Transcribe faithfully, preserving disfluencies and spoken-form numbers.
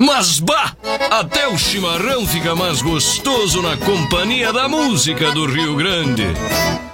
Mas bah! Até o chimarrão fica mais gostoso na companhia da música do Rio Grande.